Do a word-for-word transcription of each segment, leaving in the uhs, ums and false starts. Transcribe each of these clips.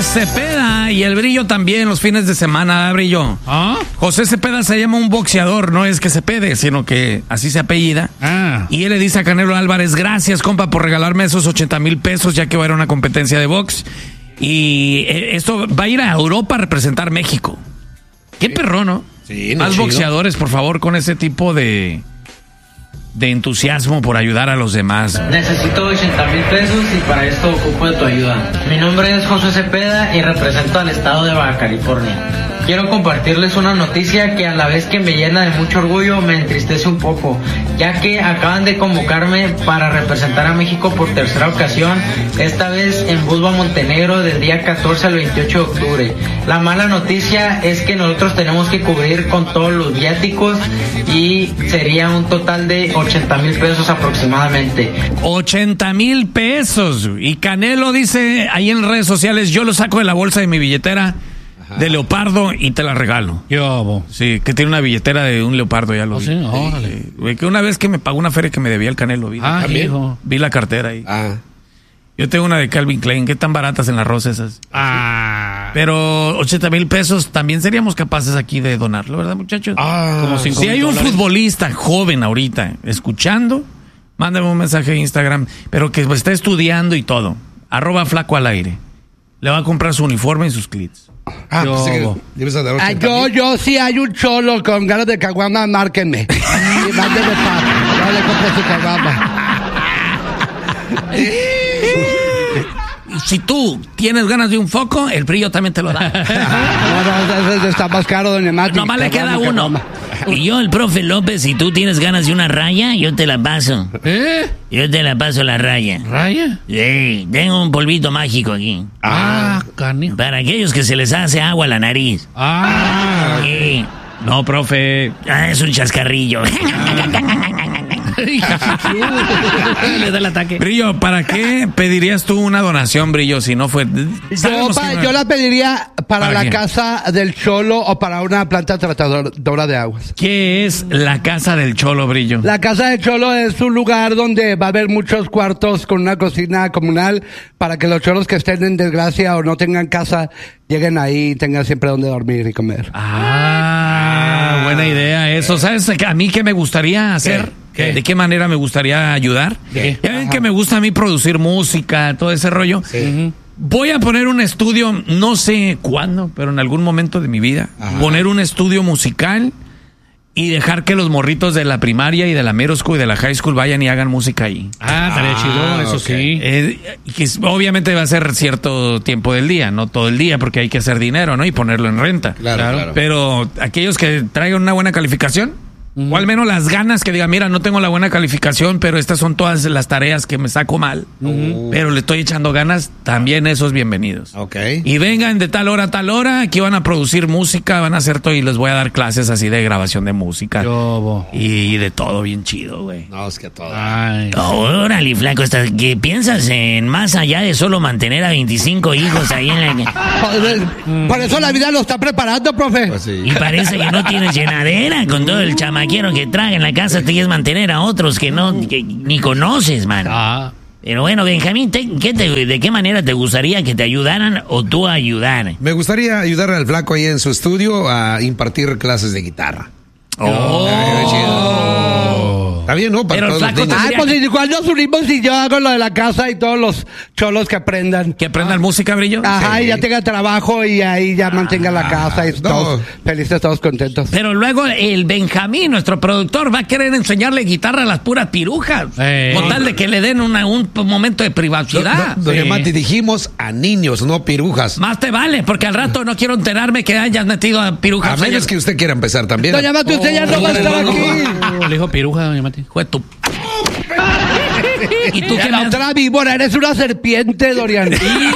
Cepeda y el Brillo también los fines de semana, ¿eh, Brillo? ¿Ah? José Cepeda se llama un boxeador, no es que se pede, sino que así se apellida. Ah. Y él le dice a Canelo Álvarez, gracias, compa, por regalarme esos ochenta mil pesos, ya que va a ir a una competencia de box. Y esto va a ir a Europa a representar México. Qué sí. perro, ¿no? Sí, no Más chido. boxeadores, por favor, con ese tipo de... de entusiasmo por ayudar a los demás. Necesito ochenta mil pesos y para esto ocupo de tu ayuda. Mi nombre es José Cepeda y represento al estado de Baja California. Quiero compartirles una noticia que a la vez que me llena de mucho orgullo me entristece un poco, ya que acaban de convocarme para representar a México por tercera ocasión, esta vez en Budva, Montenegro, del día catorce al veintiocho de octubre. La mala noticia es que nosotros tenemos que cubrir con todos los viáticos y sería un total de ochenta mil pesos aproximadamente. ochenta mil pesos. Y Canelo dice ahí en redes sociales, yo lo saco de la bolsa de mi billetera de leopardo y te la regalo. Yo, sí, que tiene una billetera de un leopardo, ya lo ¿Oh, vi. sí? Órale. Eh, que una vez que me pagó una feria que me debía el Canelo, vi, Ah, hijo. vi la cartera ahí. Ah. Yo tengo una de Calvin Klein, ¿qué tan baratas en las rosas esas? Ah. Pero ochenta mil pesos también seríamos capaces aquí de donarlo, ¿verdad, muchachos? Ah. Como cinco Si mil hay un dólares. futbolista joven ahorita escuchando, mándame un mensaje de Instagram, pero que está estudiando y todo. Arroba Flaco al aire. Le va a comprar su uniforme y sus clits. Ah, Yo- pensé que le ibas a dar Ah, ochenta yo, mil. yo, si hay un cholo con ganas de caguama, márquenme. Y mándenme pa. Yo le compré su caguama. Si tú tienes ganas de un foco, el Brillo también te lo da. No, no, eso está más caro, doña Mati. Nomás le queda Caguama, uno. caguama. Y yo, el profe López, si tú tienes ganas de una raya, yo te la paso. ¿Eh? Yo te la paso la raya. ¿Raya? Sí, tengo un polvito mágico aquí. Ah, canijo. Para aquellos que se les hace agua a la nariz. Ah. Sí. No, profe. Ah, es un chascarrillo. Le da el ataque. Brillo, ¿para qué pedirías tú una donación, Brillo, si no fue... Yo, Sabemos pa- que no- yo la pediría para, ¿Para la qué? casa del cholo o para una planta tratadora de aguas. ¿Qué es la casa del Cholo, Brillo? La casa del cholo es un lugar donde va a haber muchos cuartos con una cocina comunal para que los cholos que estén en desgracia o no tengan casa lleguen ahí y tengan siempre donde dormir y comer. Ah, buena idea eso. ¿Sabes a mí qué me gustaría hacer? ¿Qué? ¿De qué manera me gustaría ayudar? ¿De qué? Ya ven que me gusta a mí producir música, todo ese rollo. Sí. Voy a poner un estudio, no sé cuándo, pero en algún momento de mi vida, Ajá. poner un estudio musical y dejar que los morritos de la primaria y de la middle school y de la high school vayan y hagan música ahí. Ah, estaría Ah, chido, eso ok. sí. Eh, que es- obviamente va a ser cierto tiempo del día, no todo el día, porque hay que hacer dinero, ¿no? Y ponerlo en renta. Claro, Claro. claro. Pero aquellos que traigan una buena calificación, o al menos las ganas que digan, mira, no tengo la buena calificación, pero estas son todas las tareas que me saco mal, pero le estoy echando ganas, también esos bienvenidos. Ok. Y vengan de tal hora a tal hora, aquí van a producir música, van a hacer todo y les voy a dar clases así de grabación de música. Yo, bo. Y de todo bien chido, güey. No, es que todo. Ay. Órale, flaco, hasta que piensas en más allá de solo mantener a veinticinco hijos ahí en la... Joder, Por eso la vida lo está preparando, profe. Pues sí. Y parece que no tienes llenadera con todo el chamaquero que traga en la casa, te quieres mantener a otros que no, que ni conoces, man. Ah. Pero bueno, Benjamín, te- ¿qué te- ¿de qué manera te gustaría que te ayudaran o tú ayudar? Me gustaría ayudar al flaco ahí en su estudio a impartir clases de guitarra. Oh. Está bien, ¿no? Para Pero el todos los flaco niños. Ay, pues igual nos unimos y yo hago lo de la casa y todos los cholos que aprendan. Que aprendan música, Brillo. Ajá, Sí. y ya tenga trabajo y ahí ya mantenga la casa y no. todos felices, todos contentos. Pero luego el Benjamín, nuestro productor, va a querer enseñarle guitarra a las puras pirujas. Eh. Con tal de que le den una- un momento de Do- privacidad. do- Doña Sí. Mati, dijimos a niños, no pirujas. Más te vale, porque al rato no quiero enterarme que hayas metido a pirujas. A menos que usted quiera empezar también. Doña Mati, usted ya no va a estar aquí. Oh, le dijo piruja, doña Mati. Fue tu... ¿Y tú qué me La has- otra víbora, eres una serpiente, Dorian.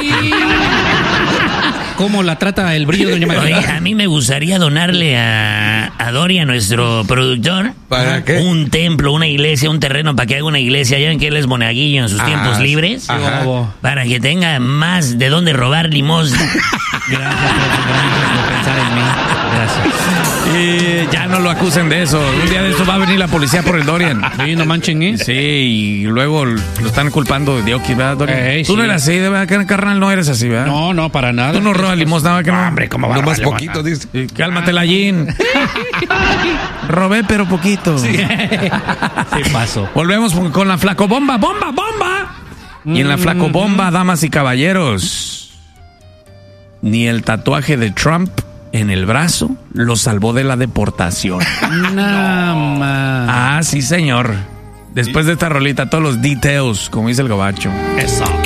¿Cómo la trata el Brillo, doña Mati? Oye, a mí me gustaría donarle a, a Doria, nuestro productor, ¿Para qué? un templo, una iglesia, un terreno para que haga una iglesia. Ya ven que él es monaguillo en sus Ah, tiempos sí. libres. Ajá. Para que tenga más de dónde robar limosna. Gracias, gracias por pensar en mí. Gracias. Y ya no lo acusen de eso. Un día de eso va a venir la policía por el Dorian. Sí, no manchen, ¿eh? Sí, y luego lo están culpando de Oki, ¿verdad, Dorian? Ey, Tú sí. no eres así, ¿verdad, carnal? No eres así, ¿verdad? No, no, para nada. Tú no robas limosna, ¿verdad que no? Hombre, ¿cómo va a Nomás robar poquito, limosna? dice. Sí, cálmate, la Jean. Robé, pero poquito. Sí pasó. Volvemos con la flacobomba, bomba, bomba. Y en la flacobomba, damas y caballeros, ni el tatuaje de Trump en el brazo lo salvó de la deportación. Nada más. Ah, sí, señor. Después de esta rolita, todos los details, como dice el gabacho. Eso.